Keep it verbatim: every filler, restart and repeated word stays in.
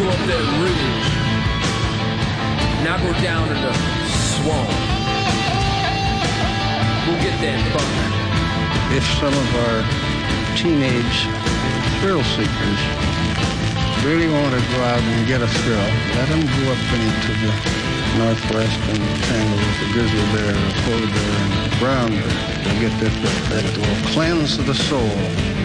up that ridge. Now go down to the swamp. Go get that fun. If some of our teenage thrill seekers really want to go out and get a thrill, let them go up into the northwest and tangle with the grizzly bear, the polar bear, and the brown bear. They'll get that, that, that will cleanse the soul.